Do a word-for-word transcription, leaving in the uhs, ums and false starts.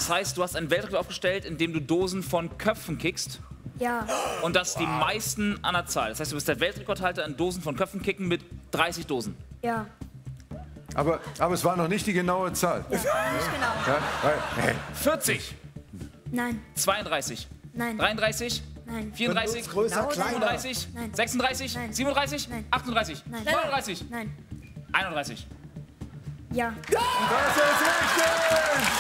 Das heißt, du hast einen Weltrekord aufgestellt, in dem du Dosen von Köpfen kickst. Ja. Und das die meisten an der Zahl. Das heißt, du bist der Weltrekordhalter in Dosen von Köpfen kicken mit dreißig Dosen. Ja. Aber, aber es war noch nicht die genaue Zahl. Ja, nicht genau. Ja, weil, hey, vierzig. Nein. zweiunddreißig. Nein. dreiunddreißig. Nein. vierunddreißig. Größer, kleiner. fünfunddreißig. Nein. sechsunddreißig. Nein. siebenunddreißig. Nein. achtunddreißig. Nein. neununddreißig. Nein. einunddreißig. Ja. das ist richtig!